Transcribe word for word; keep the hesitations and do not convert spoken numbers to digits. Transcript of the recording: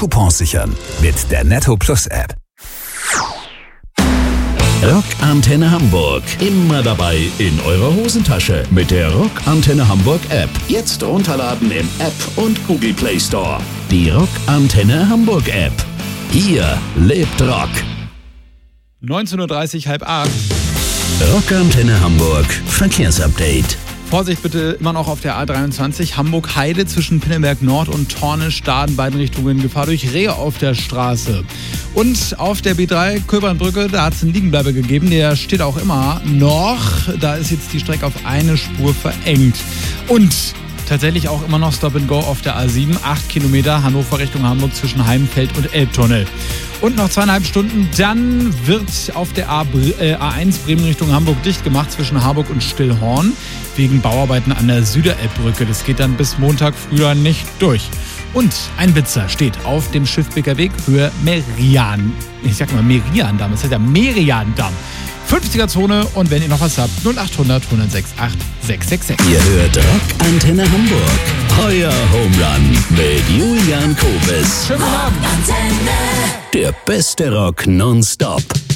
Coupons sichern mit der Netto Plus App. Rock Antenne Hamburg. Immer dabei in eurer Hosentasche mit der Rock Antenne Hamburg App. Jetzt runterladen im App und Google Play Store. Die Rock Antenne Hamburg App. Hier lebt Rock. neunzehn Uhr dreißig, halb acht. Rock Antenne Hamburg Verkehrsupdate. Vorsicht bitte immer noch auf der A dreiundzwanzig Hamburg-Heide zwischen Pinneberg Nord und Torne-Stade in beiden Richtungen. Gefahr durch Rehe auf der Straße. Und auf der B drei Köbernbrücke, da hat es einen Liegenbleiber gegeben. Der steht auch immer noch. Da ist jetzt die Strecke auf eine Spur verengt. Und tatsächlich auch immer noch Stop and Go auf der A sieben. Acht Kilometer Hannover Richtung Hamburg zwischen Heimfeld und Elbtunnel. Und noch zweieinhalb Stunden, dann wird auf der A eins Bremen Richtung Hamburg dicht gemacht zwischen Harburg und Stillhorn wegen Bauarbeiten an der Süderelbbrücke. Das geht dann bis Montag früh nicht durch. Und ein Blitzer steht auf dem Schiffbeker Weg Höhe Merian. Ich sag mal Merian-Damm, das heißt ja Merian-Damm. fünfziger Zone und wenn ihr noch was habt, null acht hundert, hundertsechs, acht sechs sechs sechs. Ihr hört Rock Antenne Hamburg. Euer Home Run mit Julian Kobes. Schönen Abend. Der beste Rock nonstop.